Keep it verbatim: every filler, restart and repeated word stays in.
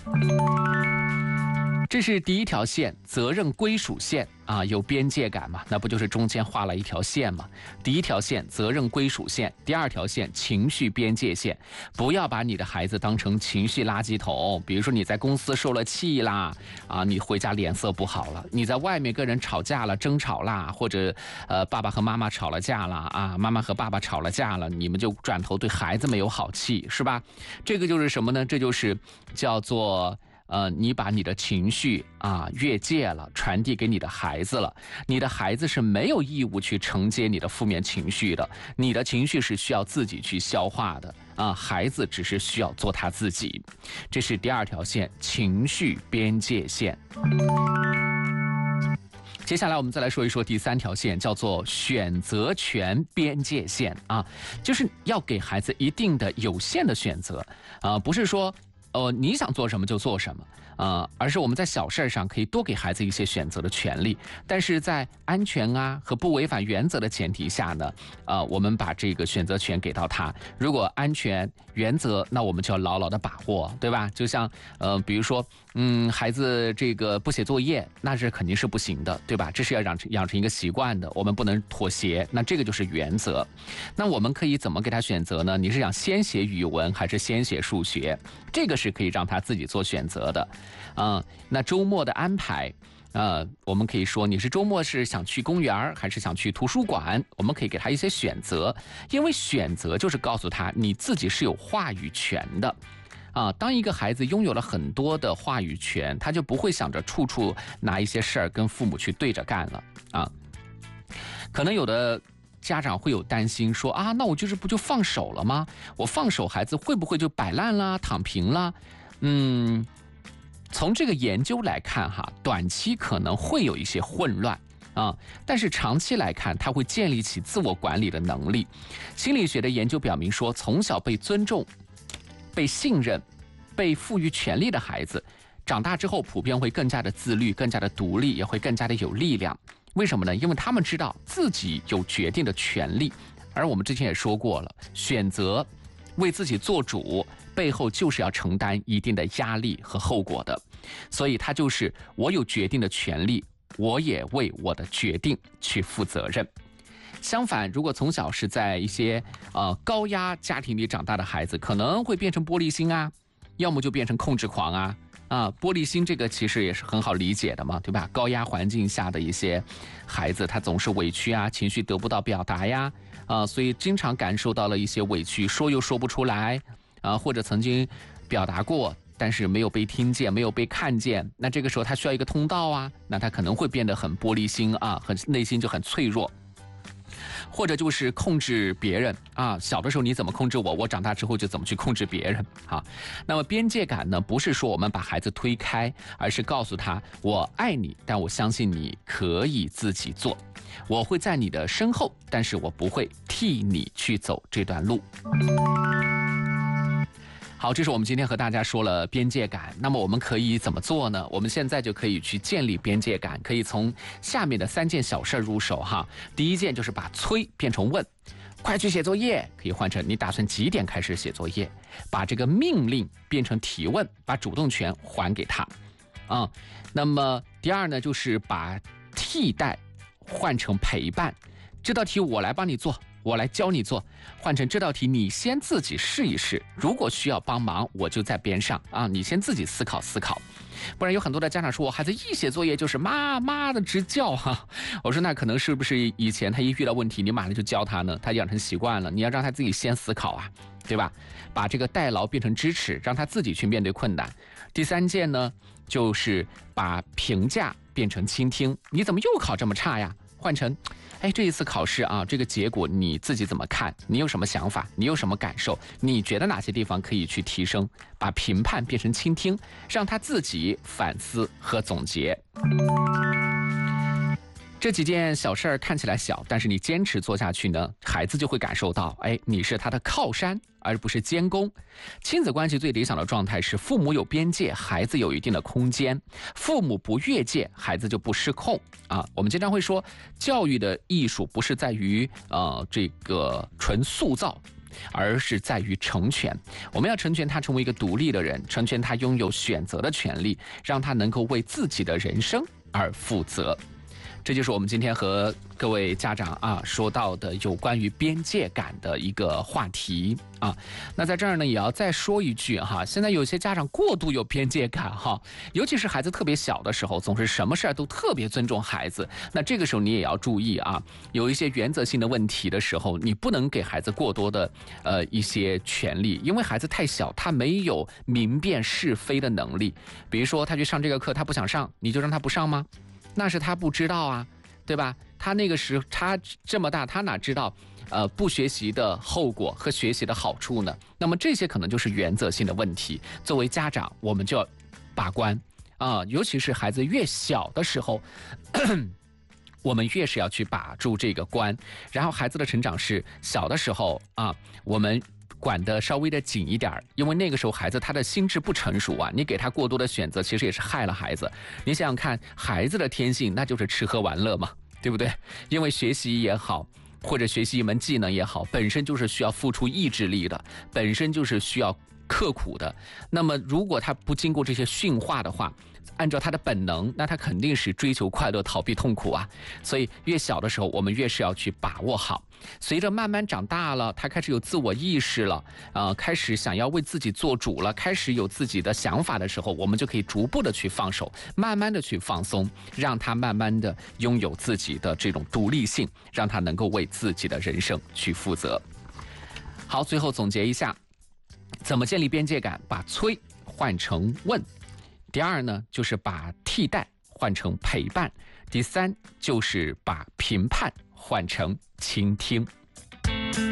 这是第一条线，责任归属线啊，有边界感嘛？那不就是中间画了一条线吗？第一条线责任归属线，第二条线情绪边界线。不要把你的孩子当成情绪垃圾桶，比如说你在公司受了气啦，啊，你回家脸色不好了；你在外面跟人吵架了、争吵啦，或者呃爸爸和妈妈吵了架了啊，妈妈和爸爸吵了架了，你们就转头对孩子没有好气，是吧？这个就是什么呢？这就是叫做。呃，你把你的情绪啊越界了，传递给你的孩子了。你的孩子是没有义务去承接你的负面情绪的，你的情绪是需要自己去消化的啊。孩子只是需要做他自己，这是第二条线，情绪边界线。接下来我们再来说一说第三条线，叫做选择权边界线啊，就是要给孩子一定的有限的选择啊，不是说。哦，你想做什么就做什么，呃，而是我们在小事上可以多给孩子一些选择的权利，但是在安全啊和不违反原则的前提下呢，呃，我们把这个选择权给到他。如果安全原则，那我们就要牢牢的把握，对吧？就像呃，比如说，嗯，孩子这个不写作业，那是肯定是不行的，对吧？这是要养成养成一个习惯的，我们不能妥协。那这个就是原则。那我们可以怎么给他选择呢？你是想先写语文还是先写数学？这个是可以让他自己做选择的，嗯，那周末的安排，呃，我们可以说你是周末是想去公园还是想去图书馆？我们可以给他一些选择，因为选择就是告诉他你自己是有话语权的。啊，当一个孩子拥有了很多的话语权，他就不会想着处处拿一些事儿跟父母去对着干了啊。可能有的家长会有担心说啊，那我就是不就放手了吗？我放手，孩子会不会就摆烂啦、躺平啦？嗯，从这个研究来看哈，短期可能会有一些混乱啊，但是长期来看，他会建立起自我管理的能力。心理学的研究表明说，从小被尊重、被信任、被赋予权利的孩子，长大之后普遍会更加的自律、更加的独立，也会更加的有力量。为什么呢？因为他们知道自己有决定的权利，而我们之前也说过了，选择为自己做主，背后就是要承担一定的压力和后果的。所以他就是我有决定的权利，我也为我的决定去负责任。相反，如果从小是在一些呃高压家庭里长大的孩子，可能会变成玻璃心啊，要么就变成控制狂啊。啊，玻璃心这个其实也是很好理解的嘛，对吧？高压环境下的一些孩子，他总是委屈啊，情绪得不到表达呀，啊，所以经常感受到了一些委屈，说又说不出来，啊，或者曾经表达过，但是没有被听见，没有被看见，那这个时候他需要一个通道啊，那他可能会变得很玻璃心啊，很内心就很脆弱。或者就是控制别人啊，小的时候你怎么控制我，我长大之后就怎么去控制别人啊。那么边界感呢，不是说我们把孩子推开，而是告诉他我爱你，但我相信你可以自己做，我会在你的身后，但是我不会替你去走这段路。好，这是我们今天和大家说了边界感，那么我们可以怎么做呢？我们现在就可以去建立边界感，可以从下面的三件小事入手哈。第一件就是把催变成问，快去写作业，可以换成你打算几点开始写作业？把这个命令变成提问，把主动权还给他啊、嗯。那么第二呢，就是把替代换成陪伴，这道题我来帮你做，我来教你做，换成这道题你先自己试一试，如果需要帮忙我就在边上啊，你先自己思考思考。不然有很多的家长说我孩子一写作业就是妈妈的直叫哈、啊，我说那可能是不是以前他一遇到问题你马上就教他呢，他养成习惯了，你要让他自己先思考啊，对吧？把这个代劳变成支持，让他自己去面对困难。第三件呢，就是把评价变成倾听，你怎么又考这么差呀？换成哎，这一次考试啊，这个结果你自己怎么看？你有什么想法？你有什么感受？你觉得哪些地方可以去提升？把评判变成倾听，让他自己反思和总结。这几件小事儿看起来小，但是你坚持做下去呢，孩子就会感受到，哎，你是他的靠山，而不是监工。亲子关系最理想的状态是父母有边界，孩子有一定的空间，父母不越界，孩子就不失控啊。我们经常会说，教育的艺术不是在于呃这个纯塑造， 而是在于成全。我们要成全他成为一个独立的人，成全他拥有选择的权利，让他能够为自己的人生而负责。这就是我们今天和各位家长啊说到的有关于边界感的一个话题啊。那在这儿呢，也要再说一句哈，现在有些家长过度有边界感哈，尤其是孩子特别小的时候，总是什么事儿都特别尊重孩子。那这个时候你也要注意啊，有一些原则性的问题的时候，你不能给孩子过多的呃一些权利，因为孩子太小，他没有明辨是非的能力。比如说他去上这个课，他不想上，你就让他不上吗？那是他不知道啊，对吧？他那个时候他这么大，他哪知道呃不学习的后果和学习的好处呢？那么这些可能就是原则性的问题。作为家长，我们就要把关啊，尤其是孩子越小的时候，我们越是要去把住这个关。然后孩子的成长是小的时候啊，我们管得稍微的紧一点，因为那个时候孩子他的心智不成熟啊，你给他过多的选择，其实也是害了孩子。你想想看，孩子的天性那就是吃喝玩乐嘛，对不对？因为学习也好，或者学习一门技能也好，本身就是需要付出意志力的，本身就是需要刻苦的。那么如果他不经过这些驯化的话，按照他的本能，那他肯定是追求快乐，逃避痛苦啊。所以越小的时候，我们越是要去把握好。随着慢慢长大了，他开始有自我意识了，呃，开始想要为自己做主了，开始有自己的想法的时候，我们就可以逐步的去放手，慢慢的去放松，让他慢慢的拥有自己的这种独立性，让他能够为自己的人生去负责。好，最后总结一下，怎么建立边界感？把催换成问。第二呢，就是把替代换成陪伴。第三，就是把评判换成倾听。